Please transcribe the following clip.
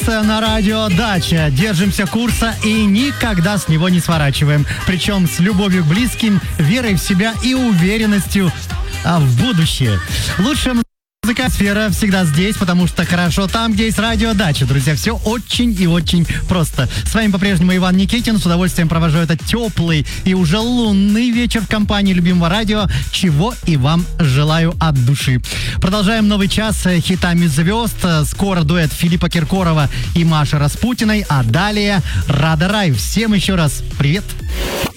На радио «Дача». Держимся курса и никогда с него не сворачиваем. Причем с любовью к близким, верой в себя и уверенностью в будущее. Лучшая музыкальная сфера всегда здесь, потому что хорошо там, где есть радио «Дача». Друзья, все очень и очень просто. С вами по-прежнему Иван Никитин. С удовольствием провожу этот теплый и уже лунный вечер в компании любимого радио, чего и вам желаю от души. Продолжаем новый час хитами звезд. Скоро дуэт Филиппа Киркорова и Маши Распутиной, а далее Рада Рай. Всем еще раз привет!